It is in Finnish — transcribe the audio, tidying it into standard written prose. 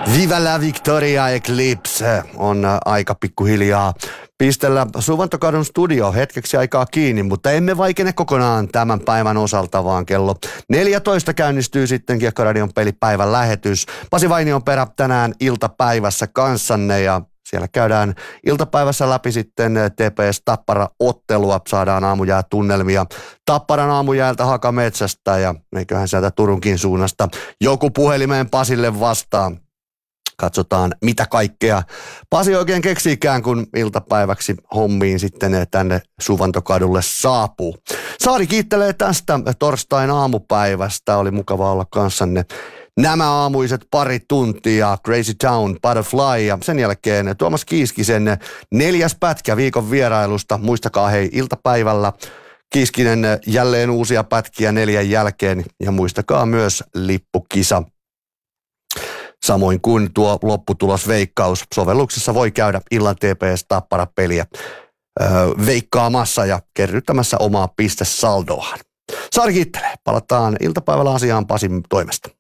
Viva la Victoria Eclipse on aika pikkuhiljaa pistellä Suvantokadun studio hetkeksi aikaa kiinni, mutta emme vaikene kokonaan tämän päivän osalta, vaan kello 14 käynnistyy sitten Kiekko-radion pelipäivän lähetys. Pasi Vainionperä tänään iltapäivässä kanssanne ja siellä käydään iltapäivässä läpi sitten TPS Tappara-ottelua, saadaan aamujäätunnelmia Tapparan aamujäältä Hakametsästä ja eiköhän sieltä Turunkin suunnasta joku puhelimeen Pasille vastaan. Katsotaan, mitä kaikkea Pasi oikein keksiikään, kun iltapäiväksi hommiin sitten tänne Suvantokadulle saapuu. Saari kiittelee tästä torstain aamupäivästä. Oli mukava olla kanssanne nämä aamuiset pari tuntia. Crazy Town, Butterfly ja sen jälkeen Tuomas Kiiskisen 4. pätkä viikon vierailusta. Muistakaa hei iltapäivällä Kiiskinen jälleen uusia pätkiä 4 jälkeen ja muistakaa myös lippukisa. Samoin kuin tuo lopputulosveikkaus. Sovelluksessa voi käydä illan TPS Tappara-peliä veikkaamassa ja kerryttämässä omaa pistesaldoaan. Saari kiittelee. Palataan iltapäivällä asiaan Pasin toimesta.